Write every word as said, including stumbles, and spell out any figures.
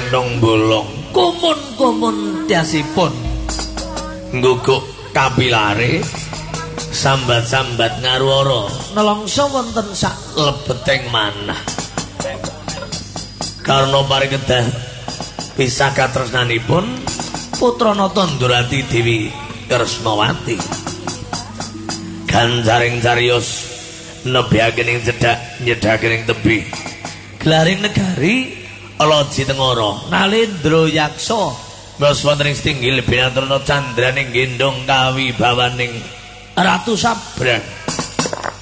Condong bolong kumun-kumun tiasipun ngguguk kapilare sambat-sambat ngarwara nelongso wonten sak lebeteng manah karena parikedah pisah katresnanipun putra nata Ndurati Dewi Kresnawati ganjaring cariyos nebihaken ing cedhak nyedhaken ing tebih gelaring negari Alaji Tengara Nalendra Yaksa miyos wonten ing Stinggil binaturna candraning gendong kawibawaning Ratu Sabrang